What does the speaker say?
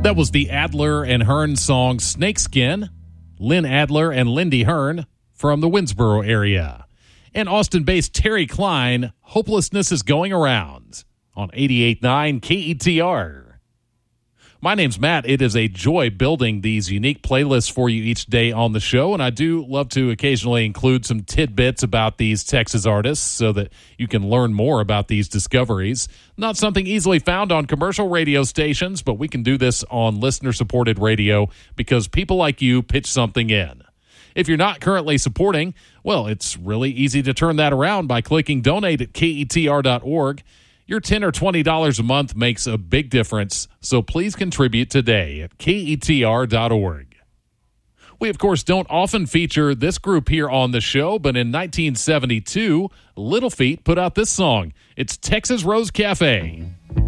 That was the Adler and Hearn song Snakeskin. Lynn Adler and Lindy Hearn from the Winsboro area. And Austin-based Terry Klein, Hopelessness is Going Around on 88.9 KETR. My name's Matt. It is a joy building these unique playlists for you each day on the show, and I do love to occasionally include some tidbits about these Texas artists so that you can learn more about these discoveries. Not something easily found on commercial radio stations, but we can do this on listener-supported radio because people like you pitch something in. If you're not currently supporting, well, it's really easy to turn that around by clicking donate at KETR.org. Your $10 or $20 a month makes a big difference, so please contribute today at KETR.org. We, of course, don't often feature this group here on the show, but in 1972, Little Feat put out this song. It's Texas Rose Cafe.